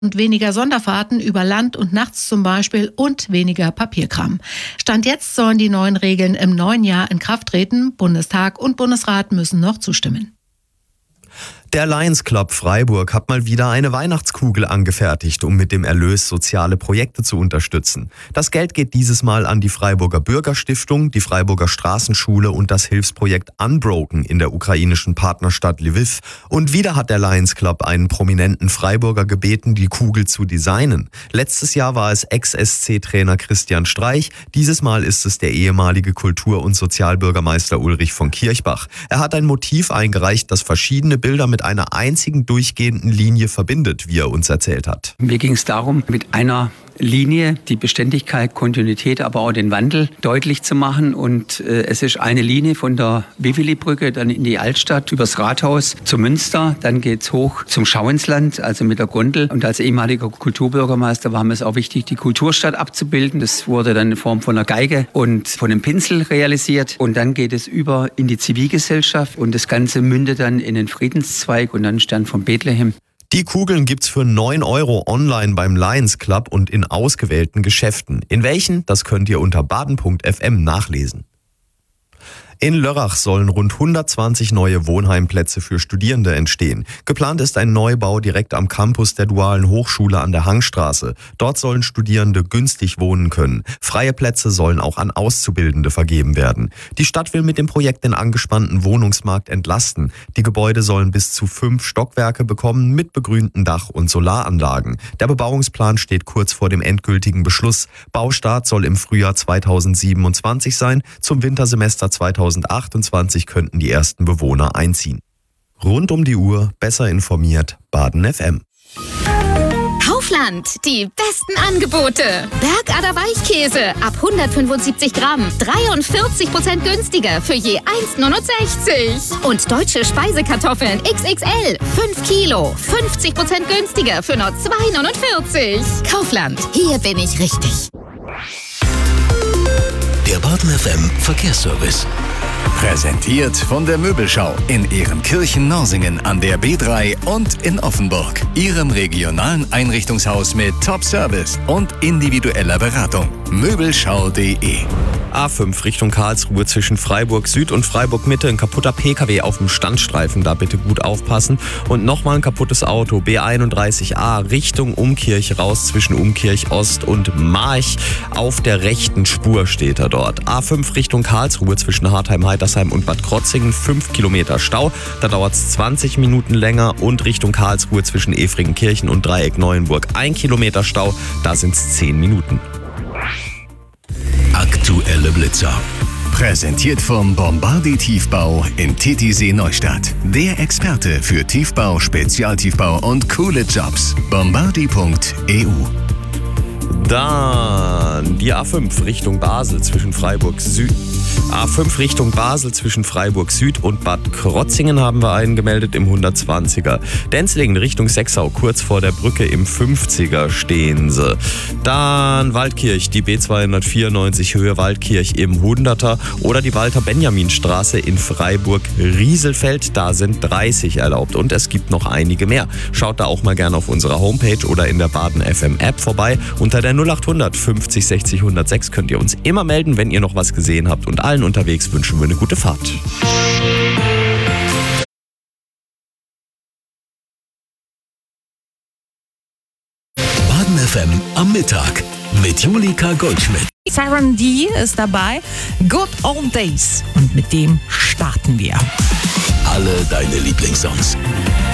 und weniger Sonderfahrten über Land und nachts zum Beispiel und weniger Papierkram. Stand jetzt sollen die neuen Regeln im neuen Jahr in Kraft treten. Bundestag und Bundesrat müssen noch zustimmen. Der Lions Club Freiburg hat mal wieder eine Weihnachtskugel angefertigt, um mit dem Erlös soziale Projekte zu unterstützen. Das Geld geht dieses Mal an die Freiburger Bürgerstiftung, die Freiburger Straßenschule und das Hilfsprojekt Unbroken in der ukrainischen Partnerstadt Lviv. Und wieder hat der Lions Club einen prominenten Freiburger gebeten, die Kugel zu designen. Letztes Jahr war es Ex-SC-Trainer Christian Streich. Dieses Mal ist es der ehemalige Kultur- und Sozialbürgermeister Ulrich von Kirchbach. Er hat ein Motiv eingereicht, das verschiedene Bilder mit einer einzigen durchgehenden Linie verbindet, wie er uns erzählt hat. Mir ging es darum, mit einer Linie die Beständigkeit, Kontinuität, aber auch den Wandel deutlich zu machen. Und es ist eine Linie von der Wiveli-Brücke dann in die Altstadt, übers Rathaus zum Münster. Dann geht's hoch zum Schauinsland, also mit der Gondel. Und als ehemaliger Kulturbürgermeister war mir es auch wichtig, die Kulturstadt abzubilden. Das wurde dann in Form von einer Geige und von einem Pinsel realisiert. Und dann geht es über in die Zivilgesellschaft und das Ganze mündet dann in den Friedenszweig und dann Stern von Bethlehem. Die Kugeln gibt's für 9 € online beim Lions Club und in ausgewählten Geschäften. In welchen? Das könnt ihr unter baden.fm nachlesen. In Lörrach sollen rund 120 neue Wohnheimplätze für Studierende entstehen. Geplant ist ein Neubau direkt am Campus der Dualen Hochschule an der Hangstraße. Dort sollen Studierende günstig wohnen können. Freie Plätze sollen auch an Auszubildende vergeben werden. Die Stadt will mit dem Projekt den angespannten Wohnungsmarkt entlasten. Die Gebäude sollen bis zu 5 Stockwerke bekommen mit begrünten Dach- und Solaranlagen. Der Bebauungsplan steht kurz vor dem endgültigen Beschluss. Baustart soll im Frühjahr 2027 sein. Zum Wintersemester 2028 könnten die ersten Bewohner einziehen. Rund um die Uhr, besser informiert, Baden FM. Kaufland, die besten Angebote. Bergader Weichkäse ab 175 Gramm, 43% günstiger für je 1,69. Und deutsche Speisekartoffeln XXL, 5 Kilo, 50% günstiger für nur 2,49. Kaufland, hier bin ich richtig. Der Baden FM Verkehrsservice. Präsentiert von der Möbelschau in Ehrenkirchen-Norsingen an der B3 und in Offenburg. Ihrem regionalen Einrichtungshaus mit Top-Service und individueller Beratung. Möbelschau.de. A5 Richtung Karlsruhe zwischen Freiburg Süd und Freiburg Mitte. Ein kaputter PKW auf dem Standstreifen, da bitte gut aufpassen. Und nochmal ein kaputtes Auto, B31A Richtung Umkirch raus zwischen Umkirch Ost und March. Auf der rechten Spur steht er dort. A5 Richtung Karlsruhe zwischen Hartheim, Heitersheim und Bad Krotzingen, 5 Kilometer Stau. Da dauert es 20 Minuten länger. Und Richtung Karlsruhe zwischen Efringenkirchen und Dreieck Neuenburg, 1 Kilometer Stau. Da sind es 10 Minuten. Aktuelle Blitzer. Präsentiert vom Bombardi Tiefbau in Titisee Neustadt. Der Experte für Tiefbau, Spezialtiefbau und coole Jobs. Bombardi.eu. Dann die A5 Richtung Basel zwischen Freiburg Süd. A5 Richtung Basel zwischen Freiburg Süd und Bad Krotzingen haben wir einen gemeldet im 120er. Denzlingen Richtung Sexau, kurz vor der Brücke im 50er stehen sie. Dann Waldkirch, die B294 Höhe Waldkirch im 100er oder die Walter-Benjamin-Straße in Freiburg-Rieselfeld, da sind 30 erlaubt und es gibt noch einige mehr. Schaut da auch mal gerne auf unserer Homepage oder in der Baden FM App vorbei. Unter der 0800 50 60 106 könnt ihr uns immer melden, wenn ihr noch was gesehen habt, und allen unterwegs wünschen wir eine gute Fahrt. Baden FM am Mittag mit Julika Goldschmidt. Sharon D. ist dabei. Good Old Days. Und mit dem starten wir. Alle deine Lieblingssongs.